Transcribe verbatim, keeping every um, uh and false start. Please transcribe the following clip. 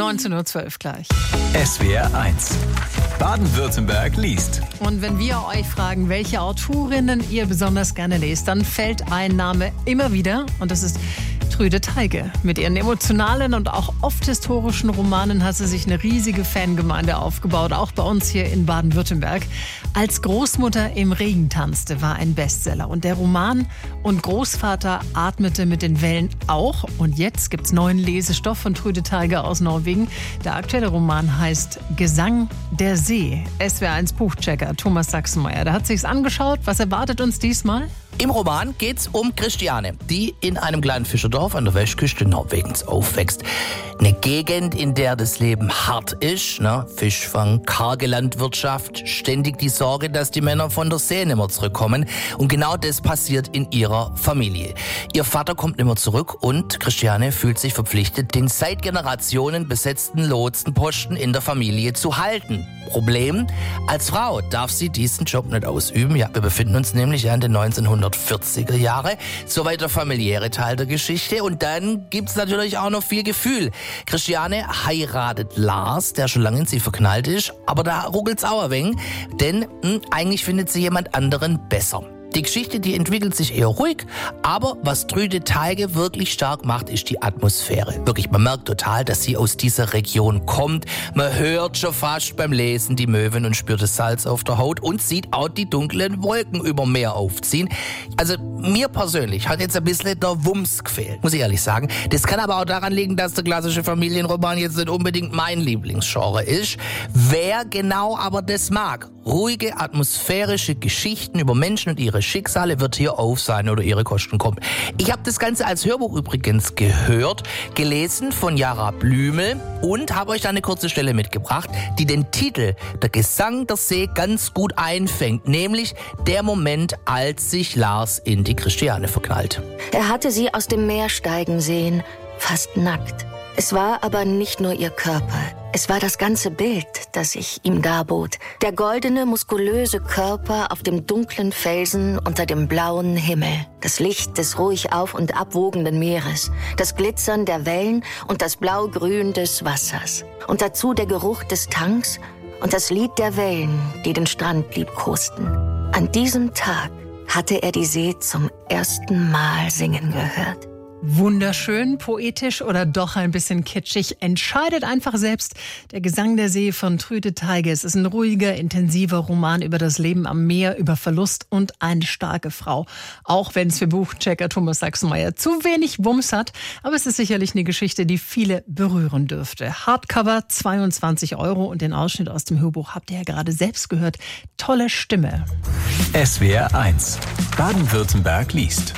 neunzehn Uhr zwölf gleich. S W R eins. Baden-Württemberg liest. Und wenn wir euch fragen, welche Autorinnen ihr besonders gerne lest, dann fällt ein Name immer wieder. Und das ist Trüde Teige. Mit ihren emotionalen und auch oft historischen Romanen hat sie sich eine riesige Fangemeinde aufgebaut, auch bei uns hier in Baden-Württemberg. Als Großmutter im Regen tanzte war ein Bestseller. Und der Roman Und Großvater atmete mit den Wellen auch. Und jetzt gibt's neuen Lesestoff von Trüde Teige aus Norwegen. Der aktuelle Roman heißt Gesang der See. S W R eins Buchchecker Thomas Sachsenmeier, der hat sich's angeschaut. Was erwartet uns diesmal? Im Roman geht's um Christiane, die in einem kleinen Fischerdorf an der Westküste Norwegens aufwächst. Eine Gegend, in der das Leben hart ist, ne? Fischfang, karge Landwirtschaft, ständig die Sorge, dass die Männer von der See nicht mehr zurückkommen. Und genau das passiert in ihrer Familie. Ihr Vater kommt nicht mehr zurück und Christiane fühlt sich verpflichtet, den seit Generationen besetzten Lotsenposten in der Familie zu halten. Problem: Als Frau darf sie diesen Job nicht ausüben. Ja, wir befinden uns nämlich ja in den neunzehnhundertvierziger Jahre. Soweit der familiäre Teil der Geschichte. Und dann gibt's natürlich auch noch viel Gefühl. Christiane heiratet Lars, der schon lange in sie verknallt ist. Aber da ruckelt's auch ein wenig, denn mh, eigentlich findet sie jemand anderen besser. Die Geschichte, die entwickelt sich eher ruhig, aber was Trüde Teige wirklich stark macht, ist die Atmosphäre. Wirklich, man merkt total, dass sie aus dieser Region kommt. Man hört schon fast beim Lesen die Möwen und spürt das Salz auf der Haut und sieht auch die dunklen Wolken über Meer aufziehen. Also mir persönlich hat jetzt ein bisschen der Wumms gefehlt, muss ich ehrlich sagen. Das kann aber auch daran liegen, dass der klassische Familienroman jetzt nicht unbedingt mein Lieblingsgenre ist. Wer genau aber das mag, ruhige, atmosphärische Geschichten über Menschen und ihre Schicksale, wird hier auf seine oder ihre Kosten kommen. Ich habe das Ganze als Hörbuch übrigens gehört, gelesen von Jara Blümel und habe euch da eine kurze Stelle mitgebracht, die den Titel Der Gesang der See ganz gut einfängt, nämlich der Moment, als sich Lars in die Christiane verknallt. Er hatte sie aus dem Meer steigen sehen, fast nackt. Es war aber nicht nur ihr Körper, es war das ganze Bild, das sich ihm darbot. Der goldene, muskulöse Körper auf dem dunklen Felsen unter dem blauen Himmel. Das Licht des ruhig auf- und abwogenden Meeres. Das Glitzern der Wellen und das Blaugrün des Wassers. Und dazu der Geruch des Tanks und das Lied der Wellen, die den Strand liebkosten. An diesem Tag hatte er die See zum ersten Mal singen gehört. Wunderschön, poetisch oder doch ein bisschen kitschig. Entscheidet einfach selbst. Der Gesang der See von Trüde Teige. Es ist ein ruhiger, intensiver Roman über das Leben am Meer, über Verlust und eine starke Frau. Auch wenn es für Buchchecker Thomas Sachsenmeier zu wenig Wumms hat. Aber es ist sicherlich eine Geschichte, die viele berühren dürfte. Hardcover zweiundzwanzig Euro und den Ausschnitt aus dem Hörbuch habt ihr ja gerade selbst gehört. Tolle Stimme. S W R eins. Baden-Württemberg liest.